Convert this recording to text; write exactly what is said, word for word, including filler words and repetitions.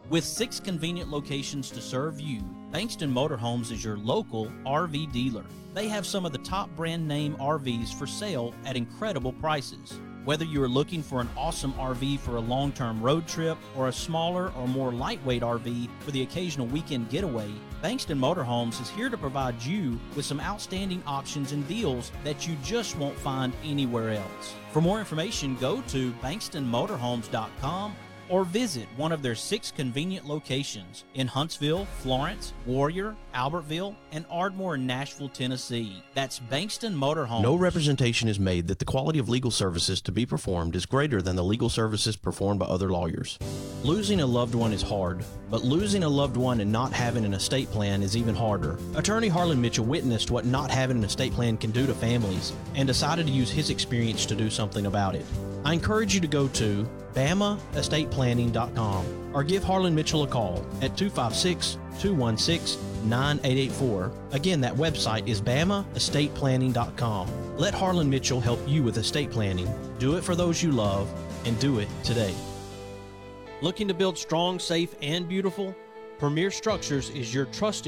With six convenient locations to serve you, Bankston Motorhomes is your local R V dealer. They have some of the top brand name R Vs for sale at incredible prices. Whether you are looking for an awesome R V for a long-term road trip or a smaller or more lightweight R V for the occasional weekend getaway, Bankston Motorhomes is here to provide you with some outstanding options and deals that you just won't find anywhere else. For more information, go to bankston motorhomes dot com or visit one of their six convenient locations in Huntsville, Florence, Warrior, Albertville, and Ardmore in Nashville, Tennessee. That's Bankston Motorhomes. No representation is made that the quality of legal services to be performed is greater than the legal services performed by other lawyers. Losing a loved one is hard, but losing a loved one and not having an estate plan is even harder. Attorney Harlan Mitchell witnessed what not having an estate plan can do to families and decided to use his experience to do something about it. I encourage you to go to bama estate planning dot com or give Harlan Mitchell a call at two five six, two one six, nine eight eight four. Again, that website is bama estate planning dot com. Let Harlan Mitchell help you with estate planning. Do it for those you love, and do it today. Looking to build strong, safe, and beautiful? Premier Structures is your trusted